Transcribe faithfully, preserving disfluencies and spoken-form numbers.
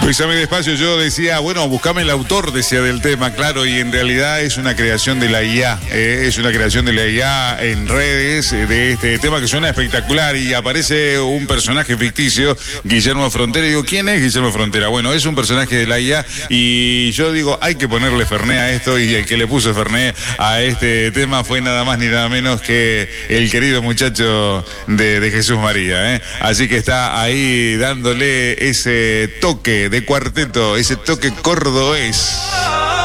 Písame despacio, yo decía, bueno, buscame el autor, decía, del tema, claro, y en realidad es una creación de la I A, eh, es una creación de la I A en redes, eh, de este tema que suena espectacular, y aparece un personaje ficticio, Guillermo Frontera, y digo, ¿quién es Guillermo Frontera? Bueno, es un personaje de la I A, y yo digo, hay que ponerle Fernet a esto, y el que le puso Fernet a este tema fue nada más ni nada menos que el querido muchacho de, de Jesús María, ¿eh? Así que está ahí dándole ese toque de cuarteto, ese toque cordobés.